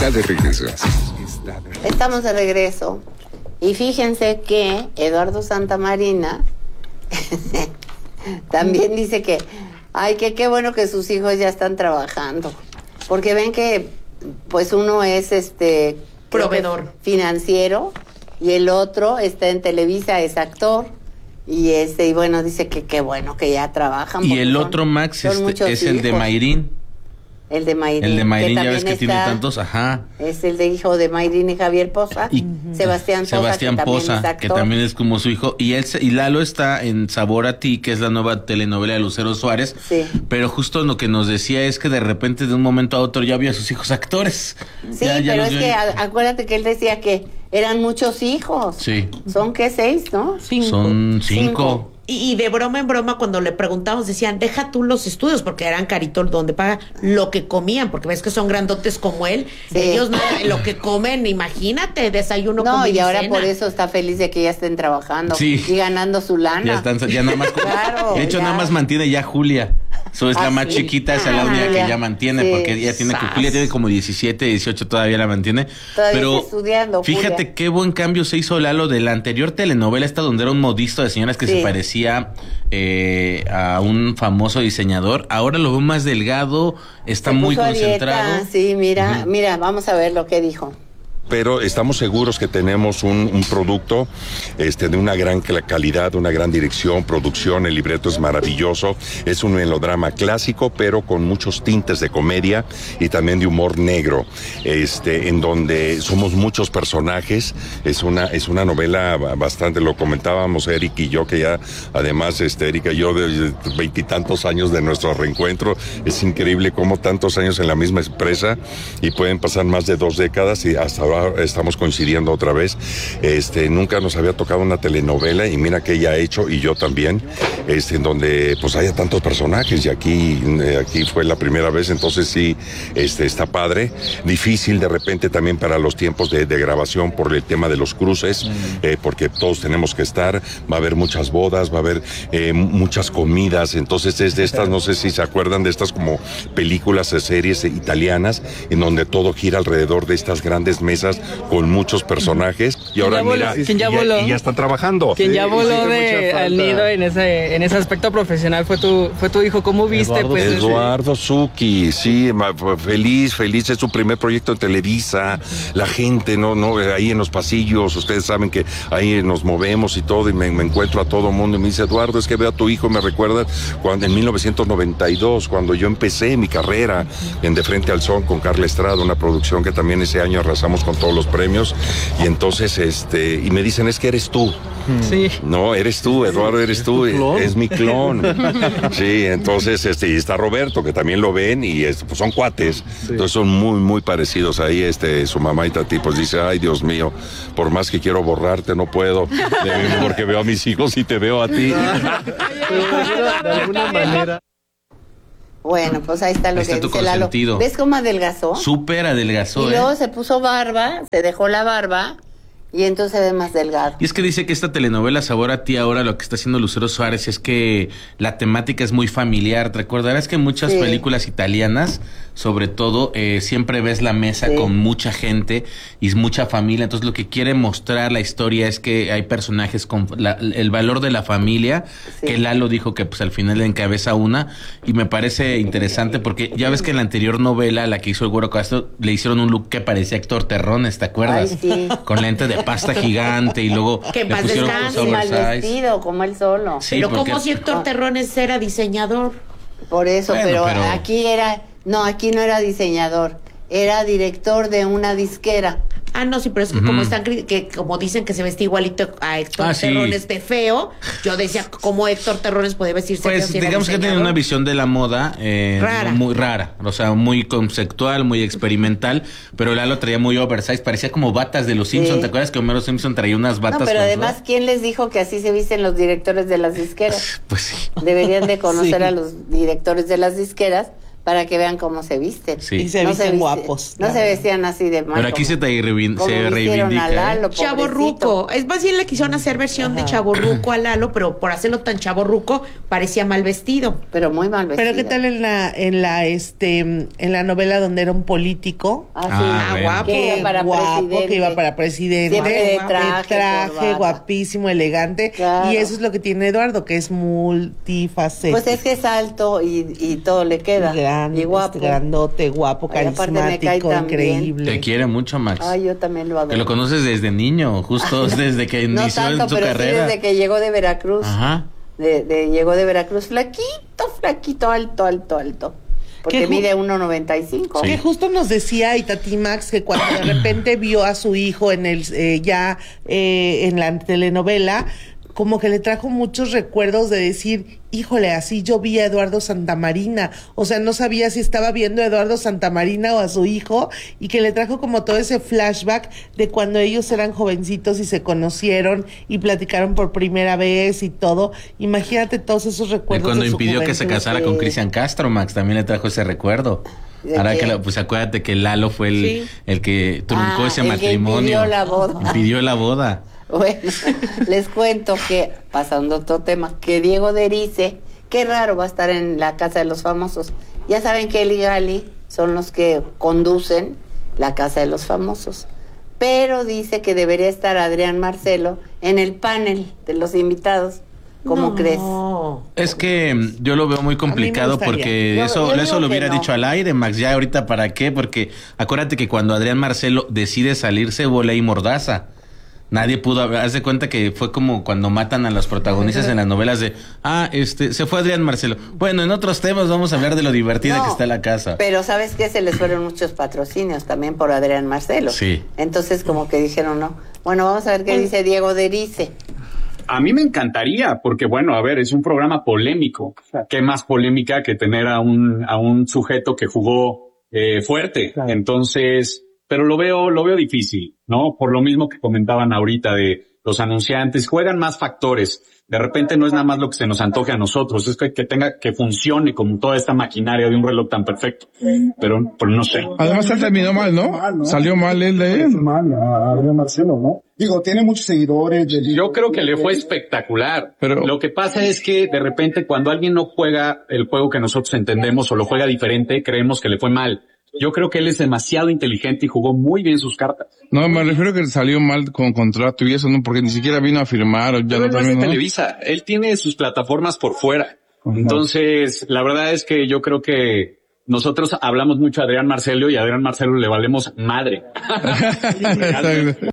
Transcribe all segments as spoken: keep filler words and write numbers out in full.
Está de regreso. Estamos de regreso. Y fíjense que Eduardo Santamarina también dice que, ay, que qué bueno que sus hijos ya están trabajando. Porque ven que, pues uno es este proveedor financiero y el otro está en Televisa, es actor. Y este, y bueno, dice que qué bueno que ya trabajan. Y el son, otro, Max, este, es el de Mayrín. El de Mayrín. El de Mayrín, ya ves que tiene tantos, ajá. Es el de hijo de Mayrín y Javier Poza. Y Sebastián Poza, Sebastián que, Poza también que también es como su hijo. Y él y Lalo está en Sabor a Ti, que es la nueva telenovela de Lucero Suárez. Sí. Pero justo lo que nos decía es que de repente, de un momento a otro, ya vio a sus hijos actores. Sí, ya, ya pero es vio. que a, acuérdate que él decía que eran muchos hijos. Sí. ¿Son qué, seis, no? Cinco. Son cinco. cinco. Y, y de broma en broma, cuando le preguntamos, decían, deja tú los estudios, porque eran caritos donde paga lo que comían, porque ves que son grandotes como él. Sí. Ellos no, lo que comen, imagínate, desayuno con No, y ahora cena. Por eso está feliz de que ya estén trabajando sí. y ganando su lana. Ya están, ya nada más. Claro, de hecho, ya. nada más mantiene ya Julia. So, es ah, la más sí. chiquita, esa es la única que ya mantiene, sí. porque ella tiene, Julia tiene como diecisiete, dieciocho, todavía la mantiene. Todavía pero está estudiando, fíjate Julia. Qué buen cambio se hizo Lalo de la anterior telenovela esta donde era un modisto de señoras que sí. se parecía eh, a un famoso diseñador. Ahora lo veo más delgado, está se muy puso concentrado. A dieta, sí, mira, uh-huh. mira, vamos a ver lo que dijo. Pero estamos seguros que tenemos un, un producto este, de una gran calidad, una gran dirección, producción, el libreto es maravilloso, es un melodrama clásico, pero con muchos tintes de comedia y también de humor negro, este, en donde somos muchos personajes, es una, es una novela bastante, lo comentábamos Eric y yo, que ya además este, Erika y yo de veintitantos años de nuestro reencuentro, es increíble cómo tantos años en la misma empresa y pueden pasar más de dos décadas y hasta ahora estamos coincidiendo otra vez. Este, nunca nos había tocado una telenovela y mira que ella ha hecho y yo también, este, en donde pues haya tantos personajes y aquí, aquí fue la primera vez, entonces sí, este, está padre. Difícil de repente también para los tiempos de, de grabación por el tema de los cruces, mm. eh, porque todos tenemos que estar, va a haber muchas bodas, va a haber eh, muchas comidas, entonces es de estas, no sé si se acuerdan de estas como películas, series italianas, en donde todo gira alrededor de estas grandes mesas con muchos personajes y ahora mira ¿Quién ya voló? Y, ya, y ya están trabajando. Quien sí, ya voló sí, de al nido en ese en ese aspecto profesional fue tu fue tu hijo. ¿Cómo viste? Eduardo, pues Eduardo ese... Zucchi, sí, feliz, feliz, es su primer proyecto en Televisa, la gente, no, no, ahí en los pasillos, ustedes saben que ahí nos movemos y todo, y me, me encuentro a todo mundo y me dice, Eduardo, es que veo a tu hijo, me recuerda cuando en mil novecientos noventa y dos, cuando yo empecé mi carrera en De Frente al Son con Carla Estrada, una producción que también ese año arrasamos con todos los premios, y entonces este y me dicen, es que eres tú. Sí. No, eres tú, Eduardo, eres tú, ¿Es, es mi clon. Sí, entonces este y está Roberto, que también lo ven y es, pues son cuates, sí. Entonces son muy muy parecidos ahí, este su mamá y Tati pues dice, ay Dios mío, por más que quiero borrarte no puedo, porque veo a mis hijos y te veo a ti. De alguna manera. Bueno, pues ahí está lo ahí que está dice Lalo. ¿Ves cómo adelgazó? Súper adelgazó. Y luego ¿eh? se puso barba, se dejó la barba y entonces se ve más delgado. Y es que dice que esta telenovela Sabor a Ti ahora lo que está haciendo Lucero Suárez es que la temática es muy familiar. ¿Te recordarás que en muchas sí. películas italianas, sobre todo, eh, siempre ves la mesa sí. con mucha gente y es mucha familia? Entonces lo que quiere mostrar la historia es que hay personajes con la, el valor de la familia, sí. que Lalo dijo que pues al final le encabeza una, y me parece interesante porque ya ves que en la anterior novela, la que hizo el Güero Castro, le hicieron un look que parecía Héctor Terrones, ¿te acuerdas? Ay, sí. Con lente de pasta gigante y luego que le pusieron cosas mal vestido, como él solo. Sí, pero porque... como si Héctor Terrones era diseñador. Por eso, bueno, pero, pero aquí era, no, aquí no era diseñador, era director de una disquera. Ah, no, sí, pero es que uh-huh. como están, que como dicen que se veste igualito a Héctor ah, Terrones sí. de feo, yo decía, ¿cómo Héctor Terrones puede vestirse pues, feo? Digamos que tiene una visión de la moda eh, rara. muy rara, o sea, muy conceptual, muy experimental, pero Lalo traía muy oversize, parecía como batas de los Simpson. Sí. ¿Te acuerdas que Homero Simpson traía unas batas? No, pero con además, flor? ¿Quién les dijo que así se visten los directores de las disqueras? Pues sí. Deberían de conocer sí. a los directores de las disqueras para que vean cómo se visten. Sí. Y se No visten viste- guapos. No se vestían así de mal. Pero aquí como- se te reivin- como se vistieron reivindica, a ¿eh? Lalo, Chavorruco. pobrecito. Es más bien le quisieron hacer versión de Chavorruco a Lalo, pero por hacerlo tan chavorruco parecía mal vestido. Pero muy mal vestido. Pero qué tal en la en la este en la novela donde era un político. Ah, sí. Ah, bueno. guapo. Que iba para guapo, presidente. que iba para presidente. Siempre de traje, traje, corbata. guapísimo, elegante. Claro. Y eso es lo que tiene Eduardo, que es multifacético. Pues es que es alto y, y todo le queda. Grande, y guapo. grandote, guapo, Ay, aparte me cae carismático, tan bien. increíble. Te quiere mucho, Max. Ay, yo también lo adoro. Que lo conoces desde niño, justo desde que No inició tanto, en su pero carrera. sí desde que llegó de Veracruz. Ajá. De, de- llegó de Veracruz flaquito, flaquito, alto, alto, alto. Porque ¿Qué ju- mide uno noventa y cinco. Sí. Que justo nos decía Itati Max que cuando de repente vio a su hijo en el eh, ya eh, en la telenovela, como que le trajo muchos recuerdos de decir, híjole, así yo vi a Eduardo Santamarina. O sea, no sabía si estaba viendo a Eduardo Santamarina o a su hijo, y que le trajo como todo ese flashback de cuando ellos eran jovencitos y se conocieron y platicaron por primera vez y todo. Imagínate todos esos De recuerdos. cuando de su impidió que se juventud. casara sí. con Cristian Castro, Max, también le trajo ese recuerdo. ¿De Ahora qué? que, la- pues acuérdate que Lalo fue el, Sí. el que truncó Ah, ese el que matrimonio. impidió la boda. Impidió la boda. Bueno, les cuento que, pasando a otro tema, que Diego Derice, qué raro va a estar en la Casa de los Famosos. Ya saben que él y Gali son los que conducen la Casa de los Famosos. Pero dice que debería estar Adrián Marcelo en el panel de los invitados. ¿Cómo No. crees? Es que mm, yo lo veo muy complicado gustaría. porque Yo- eso, yo eso digo lo que hubiera no. dicho al aire, Max. Ya ahorita para qué, porque acuérdate que cuando Adrián Marcelo decide salirse, hubo ley mordaza. Nadie pudo, hab- haz de cuenta que fue como cuando matan a los protagonistas en las novelas de, ah, este, se fue Adrián Marcelo. Bueno, en otros temas vamos a hablar de lo divertida No, que está la casa. Pero ¿sabes qué? Se les fueron muchos patrocinios también por Adrián Marcelo. Sí. Entonces como que dijeron no. Bueno, vamos a ver qué dice Diego Derice. A mí me encantaría, porque bueno, a ver, es un programa polémico. ¿Qué más polémica que tener a un, a un sujeto que jugó eh, fuerte? Entonces, pero lo veo, lo veo difícil, ¿no? Por lo mismo que comentaban ahorita de los anunciantes, juegan más factores. De repente no es nada más lo que se nos antoje a nosotros, es que, que tenga, que funcione como toda esta maquinaria de un reloj tan perfecto. Pero, pero no sé. Además, él terminó mal, ¿no? Mal, ¿no? Salió mal él de él. Mal a Adrián Marcelo, ¿no? Digo, tiene muchos seguidores. de- Yo creo que le fue espectacular. Pero- lo que pasa es que de repente cuando alguien no juega el juego que nosotros entendemos o lo juega diferente, creemos que le fue mal. Yo creo que él es demasiado inteligente y jugó muy bien sus cartas. No, me refiero que salió mal con contrato y eso, ¿no? Porque ni siquiera vino a firmar o ya Pero no él no es de terminó. Televisa. Él tiene sus plataformas por fuera. Entonces, la verdad es que yo creo que nosotros hablamos mucho a Adrián Marcelo y a Adrián Marcelo le valemos madre. Exacto.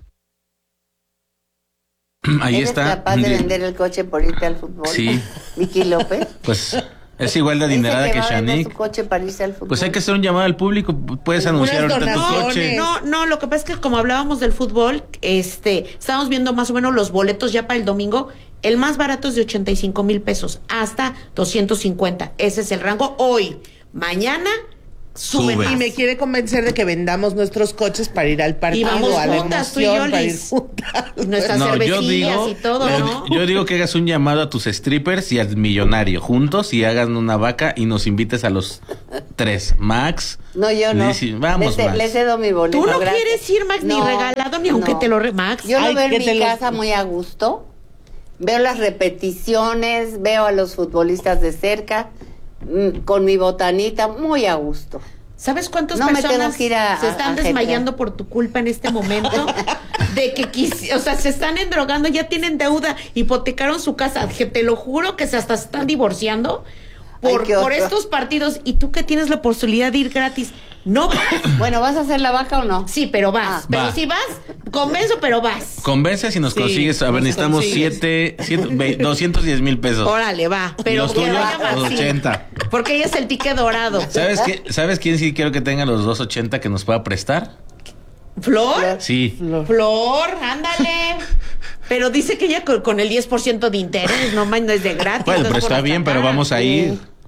Ahí ¿Eres está. capaz de Di- vender el coche por irte al fútbol? Sí. Vicky López. Pues es igual de adinerada Dice que va a vender Shanique. su coche para irse al fútbol. Pues hay que hacer un llamado al público. Puedes anunciar Puras ahorita tu donaciones. coche. No, no, lo que pasa es que como hablábamos del fútbol, este, estábamos viendo más o menos los boletos ya para el domingo. El más barato es de ochenta y cinco mil pesos hasta doscientos cincuenta. Ese es el rango hoy. Mañana sube, Sube. más. Y me quiere convencer de que vendamos nuestros coches para ir al partido, Y vamos a la juntas, tú y emoción, yo, para ir Liz. juntas. Nuestras No, yo cervecillas digo, y todo, yo, ¿no? yo digo que hagas un llamado a tus strippers y al millonario juntos y hagan una vaca y nos invites a los tres. Max. No, yo no. Liz y- vamos, le, ce- Max. le cedo mi boleto. Tú no gracias. quieres ir, Max, ni No, regalado, ni aunque no. te lo re... Max. Yo Ay, lo veo que en te mi lo- casa muy a gusto. Veo las repeticiones, veo a los futbolistas de cerca, mm, con mi botanita, muy a gusto. ¿Sabes cuántas No me personas tengo que ir a- se a- están a desmayando por tu culpa en este momento? De que quis, o sea, se están endrogando, ya tienen deuda, hipotecaron su casa, que te lo juro que se hasta están divorciando por, Ay, qué por horror. estos partidos, y tú que tienes la posibilidad de ir gratis. No vas. Bueno, ¿vas a hacer la vaca o no? Sí, pero vas. Ah. pero Va. si vas, convenzo, pero vas. Convences y nos Sí, consigues. A ver, nos necesitamos consigues. siete, siete, ve- doscientos diez mil pesos. Órale, va. Pero Los que tuyos, vaya los vacío. ochenta. Porque ella es el ticket dorado. ¿Sabes qué? ¿Sabes quién sí quiero que tenga los doscientos ochenta que nos pueda prestar? ¿Flor? Sí. Flor, ándale. Pero dice que ella con, con el diez por ciento de interés, no más, no es de gratis. Bueno, no es pero por está la bien, pero chatarra. vamos a ir.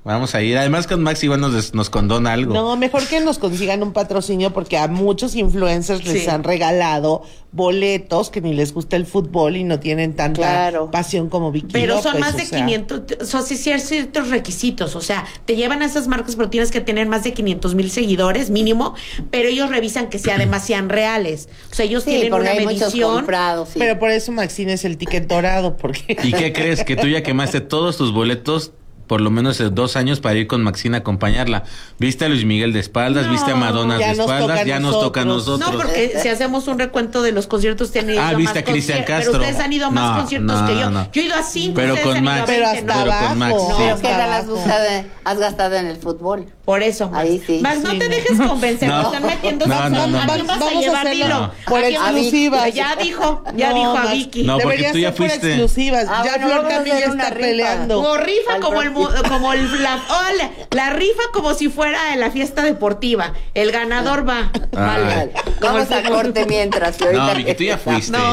vamos a ir. Además con Max igual nos, nos condona algo. No, mejor que nos consigan un patrocinio porque a muchos influencers les Sí. han regalado boletos que ni les gusta el fútbol y no tienen tanta Claro. pasión como Vicky Pero son López, más o de sea. quinientos, o sea, sí, sí hay ciertos requisitos, o sea, te llevan a esas marcas, pero tienes que tener más de quinientos mil seguidores mínimo, pero ellos revisan que sea además sean reales, o sea, ellos Sí, tienen porque una hay muchos medición. comprados. Sí. Pero por eso Maxine es el ticket dorado, porque... ¿Y qué crees? Que tú ya quemaste todos tus boletos por lo menos de dos años para ir con Maxine a acompañarla. Viste a Luis Miguel de espaldas, No, viste a Madonna ya de nos espaldas, toca a ya nos toca a nosotros. nosotros. No, porque si hacemos un recuento de los conciertos tienen Ah, ido viste más a Cristian concier- Castro. Pero ustedes han ido a más No, conciertos no, que yo. no. Yo he ido a cinco, Pero ustedes con han ido a Max. Pero veinte, hasta ¿no? Pero con abajo. Max, No, sí. Pero ¿qué tal has abajo. gastado, has gastado en el fútbol? Por eso, Max. Ahí sí. Max, no Sí, te no. dejes convencer, No. te están metiendo. No, no, no. ¿A quién vas a Vamos a llevar? hacerlo Dilo. por ¿A quién vas a- exclusivas. Ya dijo, ya No, dijo a Max. Vicky. No, porque Debería tú ya ser por fuiste. exclusivas. Ah, ya bueno, Flor vamos a también ya hacer una está rifa. peleando. Como rifa, Al como el, mu- como el, la, oh, la, la rifa como si fuera en la fiesta deportiva. El ganador va. Ah. Vale. Como Vamos el a fútbol. corte mientras. que ahorita No, Vicky, tú ya fuiste. No,